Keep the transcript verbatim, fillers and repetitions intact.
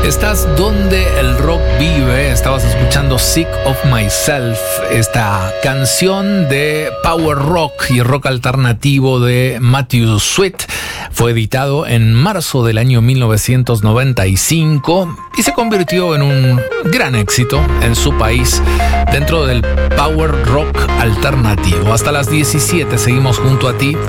Estás donde el rock vive. Estabas escuchando Sick of Myself, esta canción de power rock y rock alternativo de Matthew Sweet. Fue editado en marzo del año mil novecientos noventa y cinco y se convirtió en un gran éxito en su país dentro del power rock alternativo. Hasta las diecisiete seguimos junto a ti